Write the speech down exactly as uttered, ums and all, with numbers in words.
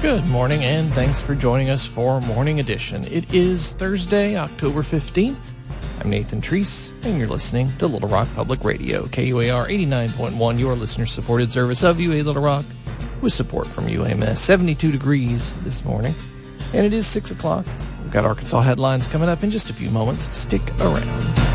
Good morning, and thanks for joining us for Morning Edition. It is Thursday, October fifteenth. I'm Nathan Treese, and you're listening to Little Rock Public Radio, K U A R eighty-nine point one, your listener-supported service of U A Little Rock, with support from U A M S. seventy-two degrees this morning, and it is six o'clock. We've got Arkansas headlines coming up in just a few moments. Stick around.